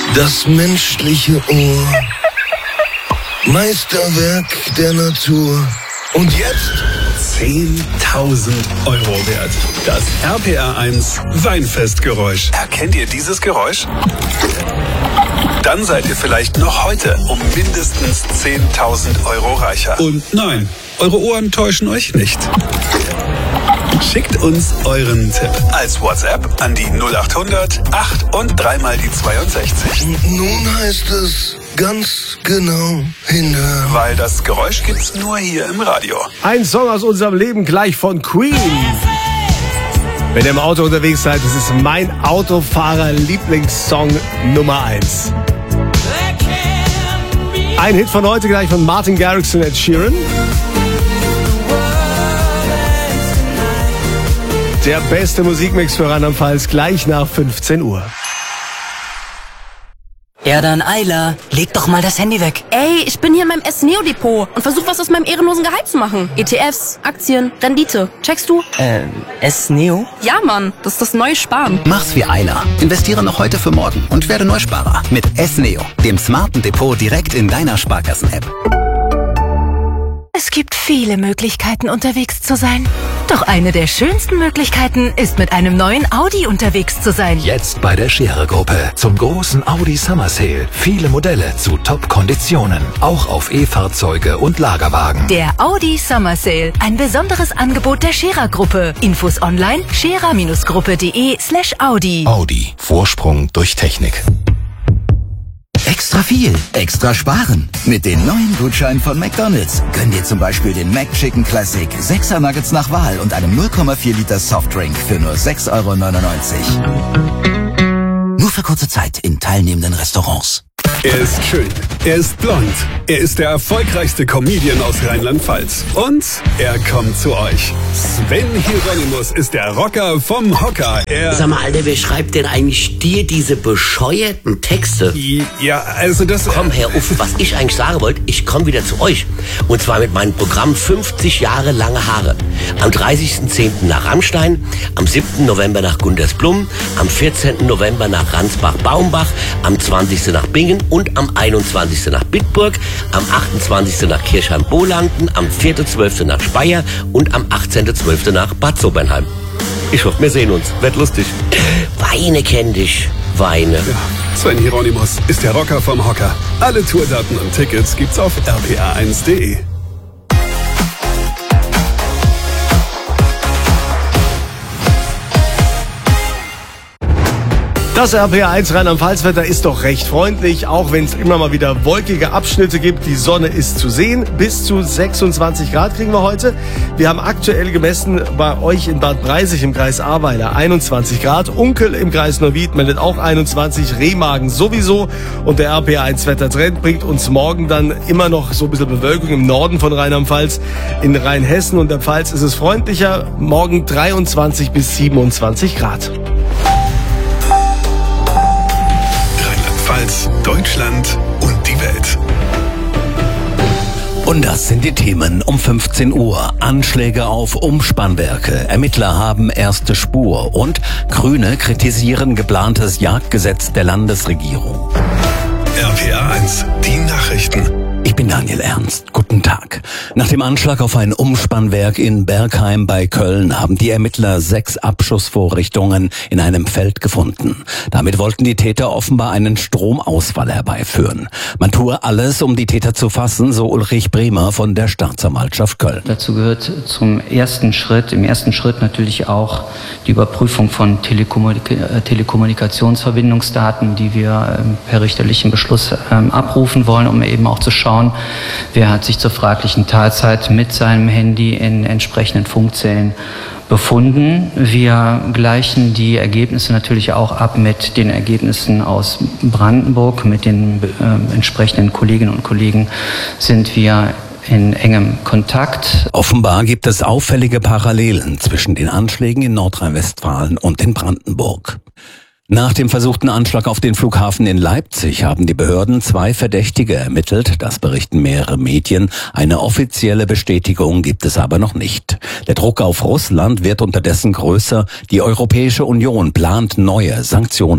Das menschliche Ohr. Meisterwerk der Natur. Und jetzt 10.000 Euro wert. Das RPR1 Weinfestgeräusch. Erkennt ihr dieses Geräusch? Dann seid ihr vielleicht noch heute um mindestens 10.000 Euro reicher. Und nein, eure Ohren täuschen euch nicht. Schickt uns euren Tipp als WhatsApp an die 0800 8 und 3 mal die 62. nun heißt es ganz genau hinhören. Weil das Geräusch gibt's nur hier im Radio. Ein Song aus unserem Leben gleich von Queen. Wenn ihr im Auto unterwegs seid, das ist mein Autofahrer-Lieblingssong Nummer 1. Ein Hit von heute gleich von Martin Garrix und Ed Sheeran. Der beste Musikmix für Rheinland-Pfalz gleich nach 15 Uhr. Ja dann, Ayla, leg doch mal das Handy weg. Ey, ich bin hier in meinem S-Neo-Depot und versuche was aus meinem ehrenlosen Gehalt zu machen. ETFs, Aktien, Rendite. Checkst du? S-Neo? Ja, Mann, das ist das neue Sparen. Mach's wie Ayla. Investiere noch heute für morgen und werde Neusparer mit S-Neo, dem smarten Depot direkt in deiner Sparkassen-App. Es gibt viele Möglichkeiten, unterwegs zu sein. Doch eine der schönsten Möglichkeiten ist, mit einem neuen Audi unterwegs zu sein. Jetzt bei der Scherer-Gruppe zum großen Audi Summer Sale. Viele Modelle zu Top-Konditionen. Auch auf E-Fahrzeuge und Lagerwagen. Der Audi Summer Sale. Ein besonderes Angebot der Scherer-Gruppe. Infos online scherer-gruppe.de/Audi. Audi. Vorsprung durch Technik. Extra viel, extra sparen. Mit den neuen Gutscheinen von McDonald's gönn dir zum Beispiel den McChicken Classic, 6er Nuggets nach Wahl und einem 0,4 Liter Softdrink für nur 6,99 €. Nur für kurze Zeit in teilnehmenden Restaurants. Er ist schön, er ist blond, er ist der erfolgreichste Comedian aus Rheinland-Pfalz. Und er kommt zu euch. Sven Hieronymus ist der Rocker vom Hocker. Sag mal, Alter, wer schreibt denn eigentlich dir diese bescheuerten Texte? Ja, also das... Komm, Herr Uff, was ich eigentlich sagen wollte, ich komme wieder zu euch. Und zwar mit meinem Programm 50 Jahre lange Haare. Am 30.10. nach Rammstein, am 7. November nach Gundersblum, am 14. November nach Ransbach-Baumbach, am 20. nach Bingen und am 21. nach Bitburg, am 28. nach Kirchheim-Bolanden, am 4.12. nach Speyer und am 18.12. nach Bad Sobernheim. Ich hoffe, wir sehen uns. Wird lustig. Weine kenn dich. Weine. Ja, Sven Hieronymus ist der Rocker vom Hocker. Alle Tourdaten und Tickets gibt's auf rpr1.de. Das RPR1 Rheinland-Pfalz-Wetter ist doch recht freundlich, auch wenn es immer mal wieder wolkige Abschnitte gibt. Die Sonne ist zu sehen. Bis zu 26 Grad kriegen wir heute. Wir haben aktuell gemessen bei euch in Bad Breisig im Kreis Ahrweiler 21 Grad. Unkel im Kreis Neuwied meldet auch 21, Remagen sowieso. Und der RPR1 Wettertrend bringt uns morgen dann immer noch so ein bisschen Bewölkung im Norden von Rheinland-Pfalz. In Rheinhessen und der Pfalz ist es freundlicher. Morgen 23 bis 27 Grad. Deutschland und die Welt. Und das sind die Themen um 15 Uhr. Anschläge auf Umspannwerke. Ermittler haben erste Spur. Und Grüne kritisieren geplantes Jagdgesetz der Landesregierung. RPR1, die Nachrichten. Ich bin Daniel Ernst. Guten Tag. Nach dem Anschlag auf ein Umspannwerk in Bergheim bei Köln haben die Ermittler 6 Abschussvorrichtungen in einem Feld gefunden. Damit wollten die Täter offenbar einen Stromausfall herbeiführen. Man tue alles, um die Täter zu fassen, so Ulrich Bremer von der Staatsanwaltschaft Köln. Dazu gehört im ersten Schritt natürlich auch die Überprüfung von Telekommunikationsverbindungsdaten, die wir per richterlichen Beschluss abrufen wollen, um eben auch zu schauen, wer hat sich zur fraglichen Tatzeit mit seinem Handy in entsprechenden Funkzellen befunden. Wir gleichen die Ergebnisse natürlich auch ab mit den Ergebnissen aus Brandenburg. Mit den entsprechenden Kolleginnen und Kollegen sind wir in engem Kontakt. Offenbar gibt es auffällige Parallelen zwischen den Anschlägen in Nordrhein-Westfalen und in Brandenburg. Nach dem versuchten Anschlag auf den Flughafen in Leipzig haben die Behörden 2 Verdächtige ermittelt. Das berichten mehrere Medien. Eine offizielle Bestätigung gibt es aber noch nicht. Der Druck auf Russland wird unterdessen größer. Die Europäische Union plant neue Sanktionen.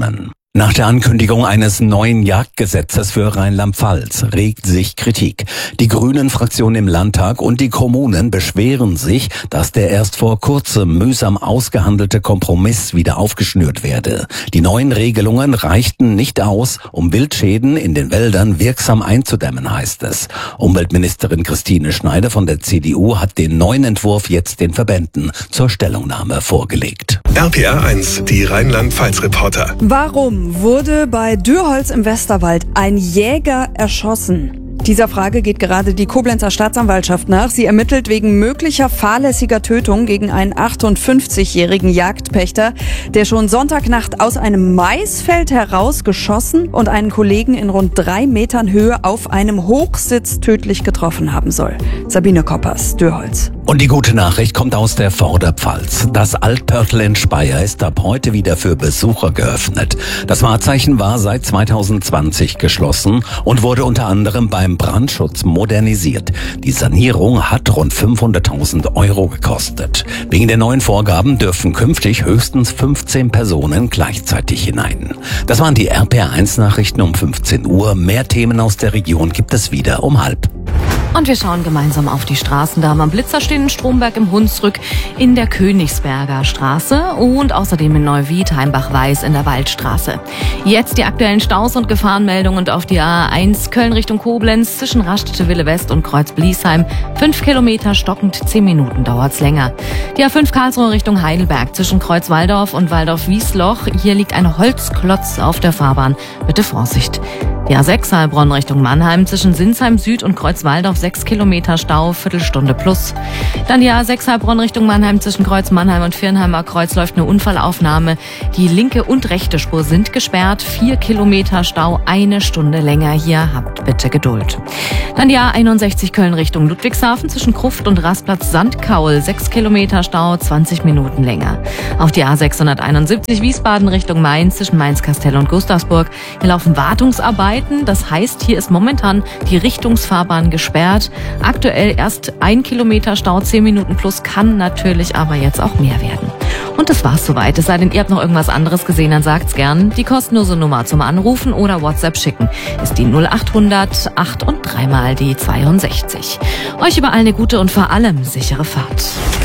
Nach der Ankündigung eines neuen Jagdgesetzes für Rheinland-Pfalz regt sich Kritik. Die Grünen-Fraktion im Landtag und die Kommunen beschweren sich, dass der erst vor kurzem mühsam ausgehandelte Kompromiss wieder aufgeschnürt werde. Die neuen Regelungen reichten nicht aus, um Wildschäden in den Wäldern wirksam einzudämmen, heißt es. Umweltministerin Christine Schneider von der CDU hat den neuen Entwurf jetzt den Verbänden zur Stellungnahme vorgelegt. RPR 1, die Rheinland-Pfalz-Reporter. Warum wurde bei Dürholz im Westerwald ein Jäger erschossen? Dieser Frage geht gerade die Koblenzer Staatsanwaltschaft nach. Sie ermittelt wegen möglicher fahrlässiger Tötung gegen einen 58-jährigen Jagdpächter, der schon Sonntagnacht aus einem Maisfeld heraus geschossen und einen Kollegen in rund 3 Metern Höhe auf einem Hochsitz tödlich getroffen haben soll. Sabine Koppers, Dürholz. Und die gute Nachricht kommt aus der Vorderpfalz. Das Altpörtl in Speyer ist ab heute wieder für Besucher geöffnet. Das Wahrzeichen war seit 2020 geschlossen und wurde unter anderem beim Brandschutz modernisiert. Die Sanierung hat rund 500.000 € gekostet. Wegen der neuen Vorgaben dürfen künftig höchstens 15 Personen gleichzeitig hinein. Das waren die RPR1-Nachrichten um 15 Uhr. Mehr Themen aus der Region gibt es wieder um 12:30. Und wir schauen gemeinsam auf die Straßen. Da am Blitzer stehen in Stromberg im Hunsrück, in der Königsberger Straße und außerdem in Neuwied, Heimbach-Weiß in der Waldstraße. Jetzt die aktuellen Staus und Gefahrenmeldungen und auf die A1 Köln Richtung Koblenz zwischen Raststätte-Wille West und Kreuz-Bliesheim. 5 Kilometer stockend, 10 Minuten dauert's länger. Die A5 Karlsruhe Richtung Heidelberg zwischen Kreuz-Walldorf und Waldorf-Wiesloch. Hier liegt ein Holzklotz auf der Fahrbahn. Bitte Vorsicht. Die A6 Heilbronn Richtung Mannheim zwischen Sinsheim Süd und Kreuz-Walldorf 6 Kilometer Stau, Viertelstunde plus. Dann die A6 Heilbronn Richtung Mannheim zwischen Kreuz Mannheim und Viernheimer Kreuz läuft eine Unfallaufnahme. Die linke und rechte Spur sind gesperrt, 4 Kilometer Stau, 1 Stunde länger. Hier habt bitte Geduld. Dann die A61 Köln Richtung Ludwigshafen zwischen Gruft und Rastplatz Sandkaul, 6 Kilometer Stau, 20 Minuten länger. Auf die A671 Wiesbaden Richtung Mainz zwischen Mainz-Kastell und Gustavsburg. Hier laufen Wartungsarbeiten. Das heißt, hier ist momentan die Richtungsfahrbahn gesperrt. Aktuell erst 1 Kilometer Stau, 10 Minuten plus, kann natürlich aber jetzt auch mehr werden. Und das war's soweit. Es sei denn, ihr habt noch irgendwas anderes gesehen, dann sagt's gern. Die kostenlose Nummer zum Anrufen oder WhatsApp schicken ist die 0800 8 und 3 mal die 62. Euch überall eine gute und vor allem sichere Fahrt.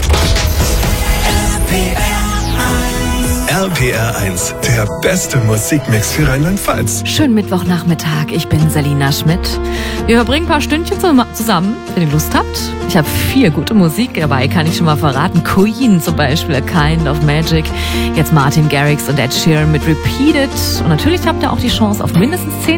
RPR 1, der beste Musikmix für Rheinland-Pfalz. Schönen Mittwochnachmittag, ich bin Selina Schmidt. Wir verbringen ein paar Stündchen zusammen, wenn ihr Lust habt. Ich habe viel gute Musik dabei, kann ich schon mal verraten. Queen zum Beispiel, A Kind of Magic. Jetzt Martin Garrix und Ed Sheeran mit Repeated. Und natürlich habt ihr auch die Chance auf mindestens 10